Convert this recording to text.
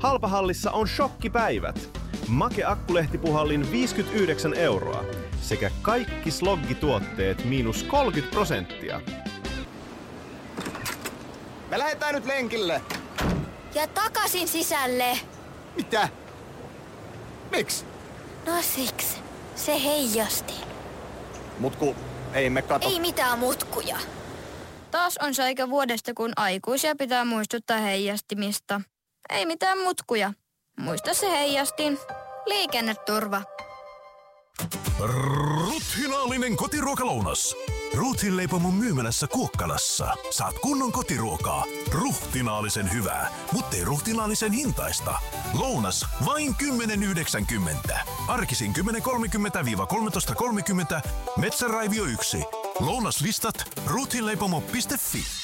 Halpahallissa on shokkipäivät. Make Akkulehtipuhallin 59 € sekä kaikki sloggituotteet -30%. Me lähdetään nyt lenkille. Ja takaisin sisälle. Mitä? Miksi? No siksi. Se heijasti. Mutku, ei me kato. Ei mitään mutkuja. Taas on se aika vuodesta, kun aikuisia pitää muistuttaa heijastimista. Ei mitään mutkuja. Muista se heijastin. Liikenneturva. Ruthinaallinen kotiruokalounas. Ruthin leipomon myymälässä Kuokkalassa. Saat kunnon kotiruokaa. Ruhtinaallisen hyvää, mutta ei ruhtinaallisen hintaista. Lounas vain 10,90. Arkisin 10.30–13.30. Metsäraivio 1. Lounaslistat ruthinleipomo.fi.